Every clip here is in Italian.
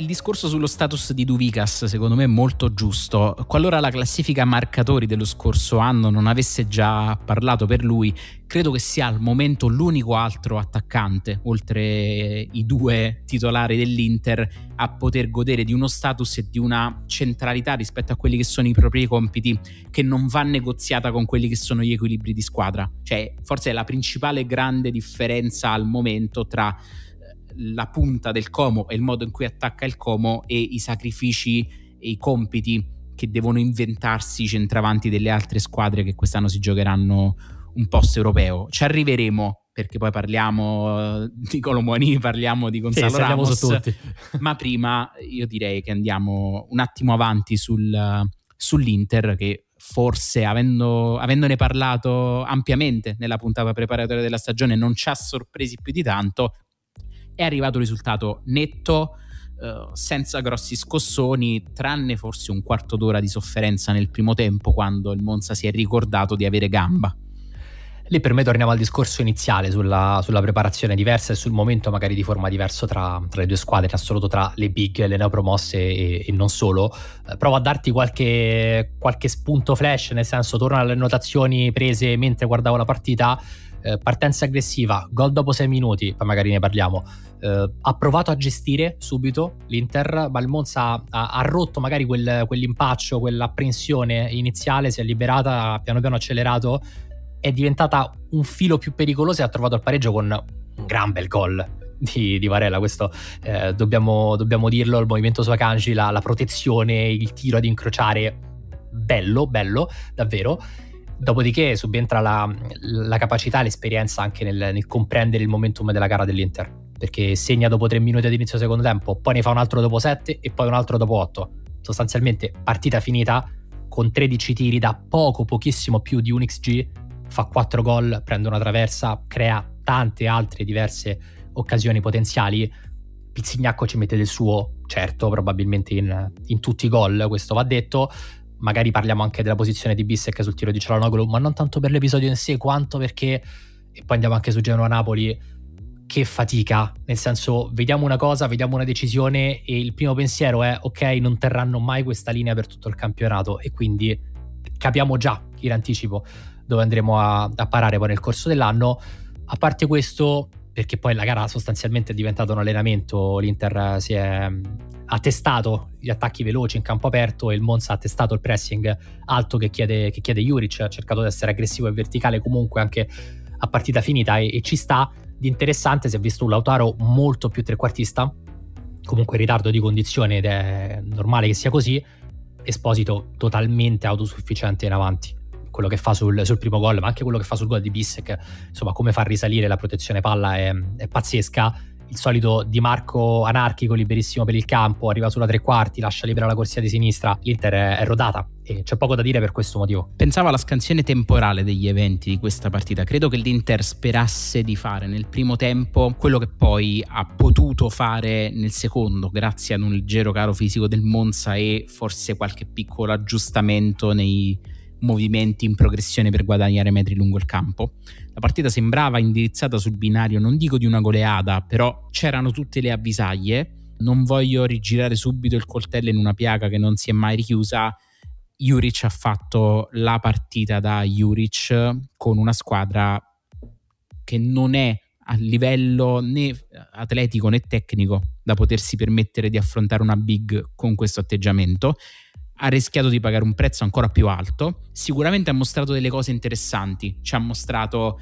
il discorso sullo status di Douvikas secondo me è molto giusto. Qualora la classifica marcatori dello scorso anno non avesse già parlato per lui, credo che sia al momento l'unico altro attaccante, oltre i due titolari dell'Inter, a poter godere di uno status e di una centralità rispetto a quelli che sono i propri compiti, che non va negoziata con quelli che sono gli equilibri di squadra. Cioè, forse è la principale grande differenza al momento tra la punta del Como e il modo in cui attacca il Como e i sacrifici e i compiti che devono inventarsi i centravanti delle altre squadre che quest'anno si giocheranno un posto europeo. Ci arriveremo, perché poi parliamo di Kolo Muani, parliamo di Gonzalo Ramos su tutti. Ma prima io direi che andiamo un attimo avanti sull'Inter, che forse avendone parlato ampiamente nella puntata preparatoria della stagione non ci ha sorpresi più di tanto. È arrivato un risultato netto, senza grossi scossoni, tranne forse un quarto d'ora di sofferenza nel primo tempo, quando il Monza si è ricordato di avere gamba. Lì per me torniamo al discorso iniziale sulla preparazione diversa e sul momento magari di forma diverso tra le due squadre, in assoluto tra le big, le neopromosse e non solo. Provo a darti qualche spunto flash, nel senso, torno alle annotazioni prese mentre guardavo la partita. Partenza aggressiva, gol dopo 6 minuti, poi magari ne parliamo. Ha provato a gestire subito l'Inter, ma il Monza ha rotto magari quell'impaccio, quell'apprensione iniziale, si è liberata, piano piano accelerato, è diventata un filo più pericolosa e ha trovato il pareggio con un gran bel gol di Varela. Questo dobbiamo dirlo, il movimento su Akanji, la protezione, il tiro ad incrociare, bello davvero. Dopodiché subentra la capacità e l'esperienza anche nel comprendere il momentum della gara dell'Inter, perché segna dopo 3 minuti ad inizio secondo tempo, poi ne fa un altro dopo 7 e poi un altro dopo 8. Sostanzialmente partita finita con 13 tiri da pochissimo più di un XG, fa 4 gol, prende una traversa, crea tante altre diverse occasioni potenziali. Pizzignacco ci mette del suo, certo, probabilmente in tutti i gol, questo va detto. Magari parliamo anche della posizione di Bissek sul tiro di Çalhanoğlu, ma non tanto per l'episodio in sé quanto perché, e poi andiamo anche su Genoa-Napoli, che fatica, nel senso, vediamo una cosa, vediamo una decisione e il primo pensiero è ok, non terranno mai questa linea per tutto il campionato, e quindi capiamo già in anticipo dove andremo a parare poi nel corso dell'anno. A parte questo, perché poi la gara sostanzialmente è diventata un allenamento, l'Inter ha testato gli attacchi veloci in campo aperto e il Monza ha testato il pressing alto che chiede Juric, ha cercato di essere aggressivo e verticale comunque anche a partita finita e ci sta. Di interessante si è visto un Lautaro molto più trequartista, comunque in ritardo di condizione, ed è normale che sia così. Esposito totalmente autosufficiente in avanti, quello che fa sul primo gol, ma anche quello che fa sul gol di Bissek, insomma, come fa risalire la protezione palla è pazzesca. Il solito Di Marco anarchico, liberissimo per il campo, arriva sulla tre quarti, lascia libera la corsia di sinistra. L'Inter è rodata e c'è poco da dire per questo motivo. Pensavo alla scansione temporale degli eventi di questa partita. Credo che l'Inter sperasse di fare nel primo tempo quello che poi ha potuto fare nel secondo, grazie ad un leggero calo fisico del Monza e forse qualche piccolo aggiustamento nei movimenti in progressione per guadagnare metri lungo il campo. La partita sembrava indirizzata sul binario, non dico di una goleada, però c'erano tutte le avvisaglie. Non voglio rigirare subito il coltello in una piaga che non si è mai richiusa. Juric ha fatto la partita da Juric con una squadra che non è a livello né atletico né tecnico da potersi permettere di affrontare una big con questo atteggiamento. Ha rischiato di pagare un prezzo ancora più alto. Sicuramente ha mostrato delle cose interessanti, ci ha mostrato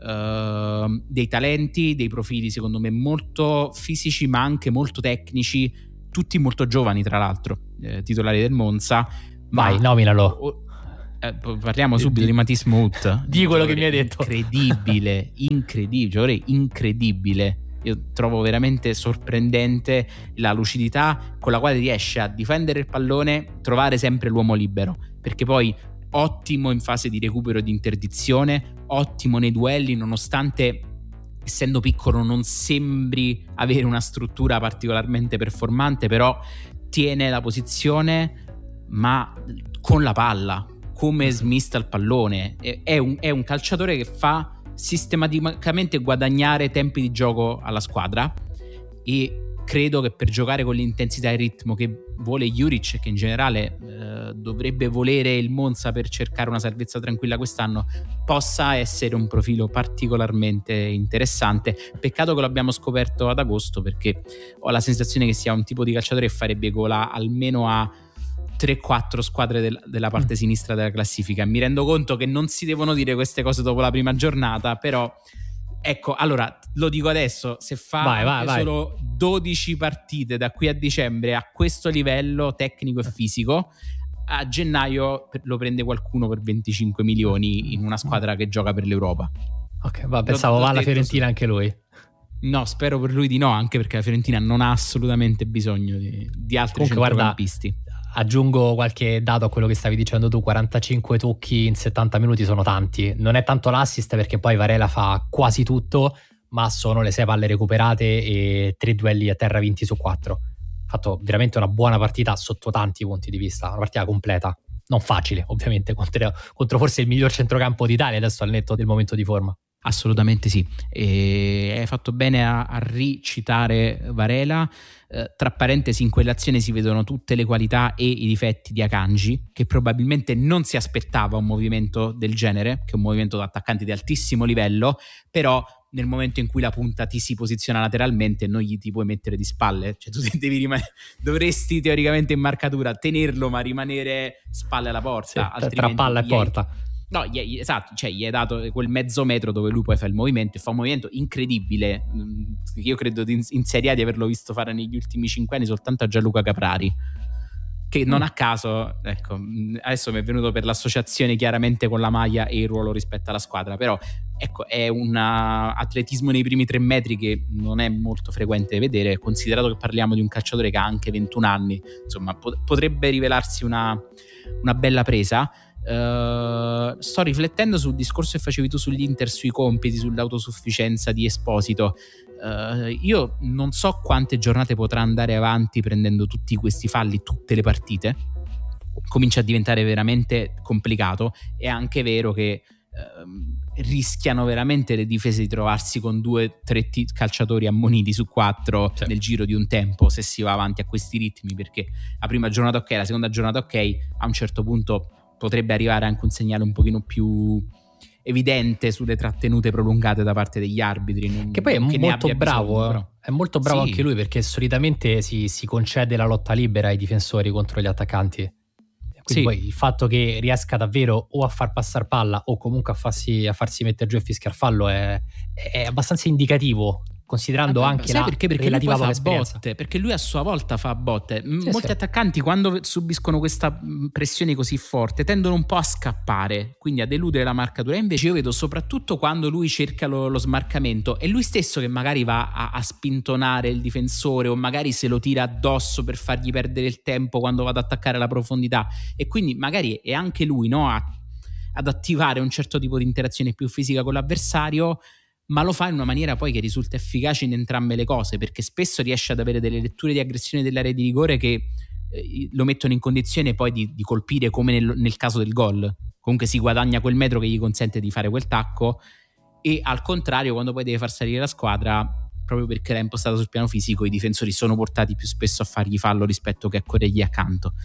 dei talenti, dei profili secondo me molto fisici ma anche molto tecnici, tutti molto giovani tra l'altro, titolari del Monza. Vai, nominalo. Parliamo subito di Matisse Mout. Di quello che mi hai detto. Incredibile. Io trovo veramente sorprendente la lucidità con la quale riesce a difendere il pallone, trovare sempre l'uomo libero, perché poi ottimo in fase di recupero e di interdizione, ottimo nei duelli, nonostante essendo piccolo non sembri avere una struttura particolarmente performante, però tiene la posizione ma con la palla, come smista il pallone. È un calciatore che fa sistematicamente guadagnare tempi di gioco alla squadra, e credo che per giocare con l'intensità e il ritmo che vuole Juric, che in generale dovrebbe volere il Monza per cercare una salvezza tranquilla quest'anno, possa essere un profilo particolarmente interessante. Peccato che lo abbiamo scoperto ad agosto, perché ho la sensazione che sia un tipo di calciatore che farebbe gola almeno a 3-4 squadre della parte sinistra della classifica. Mi rendo conto che non si devono dire queste cose dopo la prima giornata, però ecco, allora lo dico adesso, se fa solo 12 partite da qui a dicembre a questo livello tecnico e fisico, a gennaio lo prende qualcuno per 25 milioni in una squadra che gioca per l'Europa. Ok, pensavo va alla Fiorentina anche lui. No, spero per lui di no, anche perché la Fiorentina non ha assolutamente bisogno di altri centrocampisti. Aggiungo qualche dato a quello che stavi dicendo tu: 45 tocchi in 70 minuti sono tanti. Non è tanto l'assist, perché poi Varela fa quasi tutto, ma sono le 6 palle recuperate e 3 duelli a terra vinti su 4. Ha fatto veramente una buona partita sotto tanti punti di vista, una partita completa, non facile ovviamente, contro forse il miglior centrocampo d'Italia adesso al netto del momento di forma. Assolutamente sì, e hai fatto bene a ricitare Varela. Tra parentesi, in quell'azione si vedono tutte le qualità e i difetti di Akanji, che probabilmente non si aspettava un movimento del genere, che è un movimento da attaccante di altissimo livello, però nel momento in cui la punta ti si posiziona lateralmente non gli ti puoi mettere di spalle, cioè tu devi dovresti teoricamente in marcatura tenerlo ma rimanere spalle alla porta, sì, tra palla e porta. No, esatto, cioè gli hai dato quel mezzo metro dove lui poi fa il movimento, e fa un movimento incredibile. Io credo in Serie A di averlo visto fare negli ultimi 5 anni soltanto a Gianluca Caprari, che non a caso, ecco, adesso mi è venuto per l'associazione chiaramente con la maglia e il ruolo rispetto alla squadra, però ecco, è un atletismo nei primi 3 metri che non è molto frequente vedere, considerato che parliamo di un calciatore che ha anche 21 anni, insomma potrebbe rivelarsi una bella presa. Sto riflettendo sul discorso che facevi tu sull'Inter, sui compiti, sull'autosufficienza di Esposito. Io non so quante giornate potrà andare avanti prendendo tutti questi falli tutte le partite. Comincia a diventare veramente complicato. È anche vero che rischiano veramente le difese di trovarsi con 2-3 calciatori ammoniti su 4 nel giro di un tempo, se si va avanti a questi ritmi, perché la prima giornata ok, la seconda giornata ok, a un certo punto potrebbe arrivare anche un segnale un pochino più evidente sulle trattenute prolungate da parte degli arbitri, che poi è molto bravo bisogno, è molto bravo sì. Anche lui, perché solitamente si concede la lotta libera ai difensori contro gli attaccanti, quindi poi il fatto che riesca davvero o a far passare palla o comunque a farsi mettere giù e fischiar fallo è abbastanza indicativo, considerando anche la relativa poca esperienza. Perché lui a sua volta fa botte. Molti attaccanti, quando subiscono questa pressione così forte, tendono un po' a scappare, quindi a deludere la marcatura. Invece io vedo soprattutto quando lui cerca lo smarcamento, è lui stesso che magari va a spintonare il difensore, o magari se lo tira addosso per fargli perdere il tempo quando va ad attaccare la profondità, e quindi magari è anche lui, no, ad attivare un certo tipo di interazione più fisica con l'avversario, ma lo fa in una maniera poi che risulta efficace in entrambe le cose, perché spesso riesce ad avere delle letture di aggressione dell'area di rigore che lo mettono in condizione poi di colpire, come nel caso del gol. Comunque si guadagna quel metro che gli consente di fare quel tacco, e al contrario quando poi deve far salire la squadra, proprio perché l'ha impostata sul piano fisico, i difensori sono portati più spesso a fargli fallo rispetto che a corrergli accanto,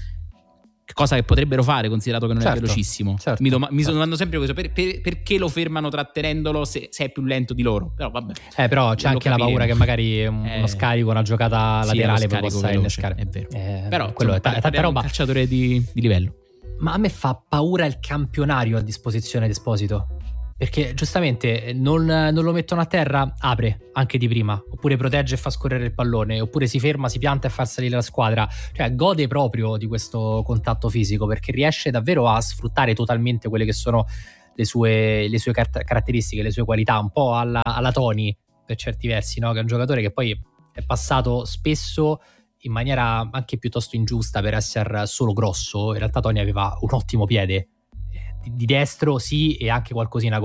cosa che potrebbero fare considerato che non è velocissimo. Mi domando sempre questo, perché lo fermano trattenendolo se è più lento di loro, però vabbè. Però c'è anche la paura che magari uno scarico, una giocata laterale possa innescare. È vero. Però quello è tanta roba. Un calciatore di livello. Ma a me fa paura il campionario a disposizione di Esposito, perché giustamente non lo mettono a terra, apre anche di prima, oppure protegge e fa scorrere il pallone, oppure si ferma, si pianta e fa salire la squadra, cioè gode proprio di questo contatto fisico, perché riesce davvero a sfruttare totalmente quelle che sono le sue caratteristiche, le sue qualità, un po' alla Toni per certi versi, no? Che è un giocatore che poi è passato spesso in maniera anche piuttosto ingiusta per essere solo grosso. In realtà Toni aveva un ottimo piede di destro, sì, e anche qualcosina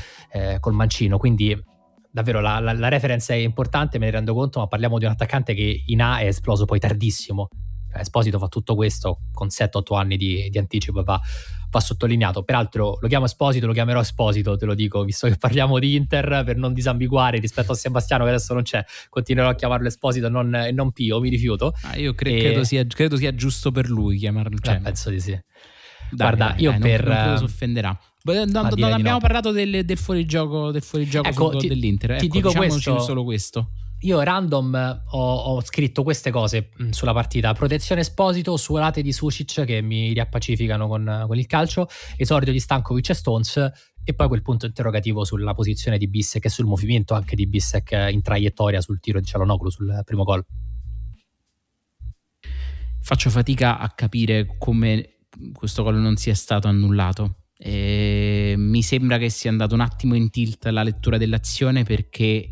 col mancino, quindi davvero la reference è importante, me ne rendo conto, ma parliamo di un attaccante che in A è esploso poi tardissimo, Esposito fa tutto questo con 7-8 anni di anticipo, va sottolineato. Peraltro lo chiamo Esposito, lo chiamerò Esposito, te lo dico, visto che parliamo di Inter, per non disambiguare rispetto a Sebastiano che adesso non c'è, continuerò a chiamarlo Esposito e non Pio, mi rifiuto. Io credo sia giusto per lui chiamarlo, cioè. Penso di sì. Dai, guarda, io non credo si offenderà. Non abbiamo parlato del fuorigioco ecco, dell'Inter. Ti dico questo, solo questo. Io random ho scritto queste cose sulla partita: protezione Esposito, suolate di Sucic che mi riappacificano con il calcio, esordio di Stankovic e Stones, e poi quel punto interrogativo sulla posizione di Bissek e sul movimento anche di Bissek in traiettoria sul tiro di Çalhanoğlu sul primo gol. Faccio fatica a capire come questo gol non sia stato annullato. Mi sembra che sia andato un attimo in tilt la lettura dell'azione, perché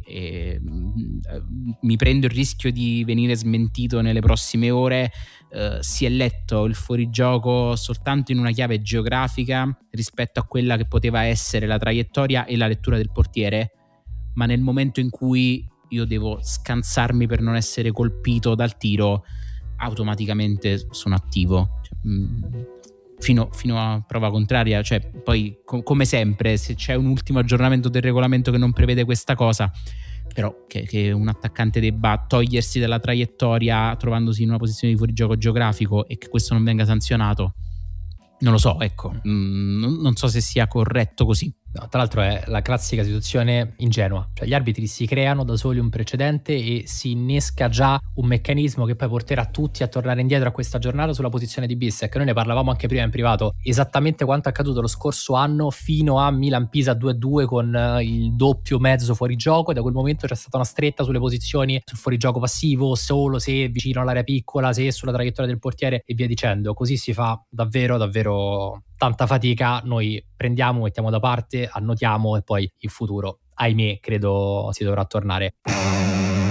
mi prendo il rischio di venire smentito nelle prossime ore. Si è letto il fuorigioco soltanto in una chiave geografica rispetto a quella che poteva essere la traiettoria e la lettura del portiere, ma nel momento in cui io devo scansarmi per non essere colpito dal tiro, automaticamente sono attivo. Fino a prova contraria, cioè poi come sempre, se c'è un ultimo aggiornamento del regolamento che non prevede questa cosa, però che un attaccante debba togliersi dalla traiettoria trovandosi in una posizione di fuorigioco geografico e che questo non venga sanzionato, non lo so, ecco, non so se sia corretto così. No, tra l'altro è la classica situazione ingenua, cioè gli arbitri si creano da soli un precedente e si innesca già un meccanismo che poi porterà tutti a tornare indietro a questa giornata sulla posizione di Bissek. Noi ne parlavamo anche prima in privato, esattamente quanto è accaduto lo scorso anno fino a Milan-Pisa 2-2 con il doppio mezzo fuorigioco, e da quel momento c'è stata una stretta sulle posizioni, sul fuorigioco passivo, solo se vicino all'area piccola, se sulla traiettoria del portiere e via dicendo. Così si fa davvero tanta fatica. Noi prendiamo, mettiamo da parte, annotiamo e poi in futuro, ahimè, credo si dovrà tornare.